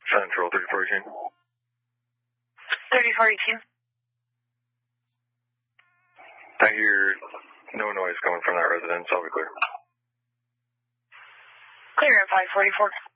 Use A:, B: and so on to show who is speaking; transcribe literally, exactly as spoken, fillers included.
A: Central thirty forty-two.
B: thirty forty-two.
A: I hear no noise coming from that residence. I'll be clear.
B: Clear at five forty-four.